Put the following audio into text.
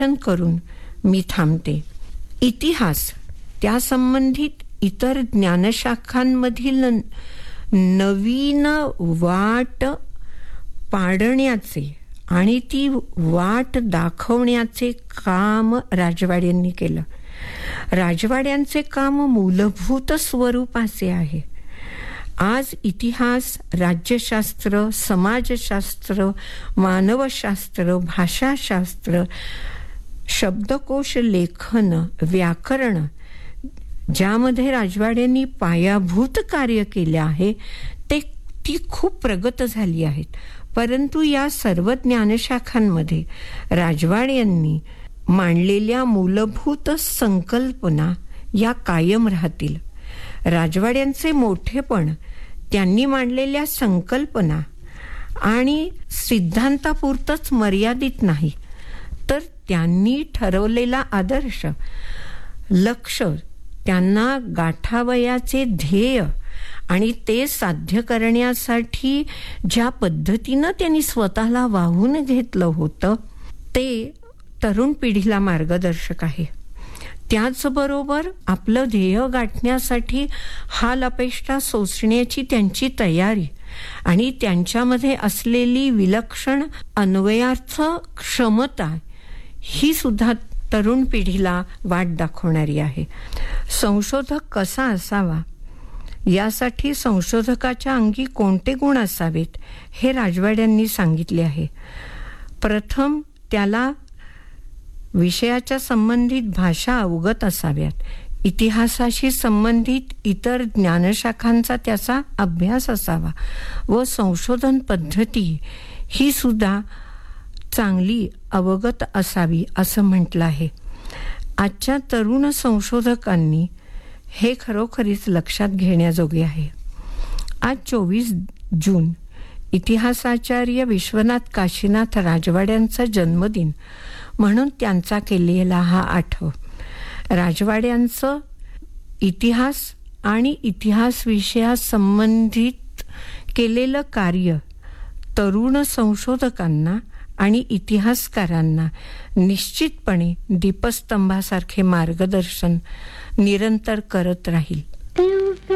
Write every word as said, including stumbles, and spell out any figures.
करून मी थांबते. इतिहास, त्या संबंधित इतर ज्ञानशाखांमधील नवीन वाट पाडण्याचे आणि ती वाट दाखवण्याचे काम राजवाड्यांनी केलं. राजवाड्यांचे काम मूलभूत स्वरूपाचे आहे. आज इतिहास, राज्यशास्त्र, समाजशास्त्र, मानवशास्त्र, भाषाशास्त्र, शब्दकोश लेखन, व्याकरण, ज्यामध्ये राजवाड्यांनी पायाभूत कार्य केले आहे ते ती खूप प्रगत झाली आहेत. परंतु या सर्व ज्ञानशाखांमध्ये राजवाड्यांनी मांडलेल्या मूलभूत संकल्पना या कायम राहतील. राजवाड्यांचे मोठेपण त्यांनी मांडलेल्या संकल्पना आणि सिद्धांतापुरतंच मर्यादित नाही, तर त्यांनी ठरवलेला आदर्श, लक्ष, त्यांना गाठावयाचे ध्येय आणि ते साध्य करण्यासाठी ज्या पद्धतीनं त्यांनी स्वतःला वाहून घेतलं होतं ते तरुण पिढीला मार्गदर्शक आहे. त्याचबरोबर आपलं ध्येय गाठण्यासाठी हाल अपेष्टा सोसण्याची त्यांची तयारी आणि त्यांच्यामध्ये असलेली विलक्षण अन्वयार्थ क्षमता ही सुद्धा तरुण पिढीला वाट दाखवणारी आहे. संशोधक कसा असावा, यासाठी संशोधकाच्या अंगी कोणते गुण असावेत हे राजवाड्यांनी सांगितले आहे. प्रथम, त्याला विषयाच्या संबंधित भाषा अवगत असाव्यात. इतिहासाशी संबंधित इतर ज्ञानशाखांचा त्याचा अभ्यास असावा व संशोधन पद्धती ही सुद्धा चांगली अवगत असावी असं म्हटलं आहे. आजच्या तरुण संशोधकांनी हे खरोखरीच लक्षात घेण्याजोगे आहे. आज चोवीस जून इतिहासाचार्य विश्वनाथ काशीनाथ राजवाड्यांचा जन्मदिन म्हणून त्यांचा केलेला हा आठव. राजवाड्यांचं इतिहास आणि इतिहास विषयासंबंधित केलेलं कार्य तरुण संशोधकांना आणि इतिहासकारांना निश्चितपणे दीपस्तंभासारखे मार्गदर्शन निरंतर करत राहील.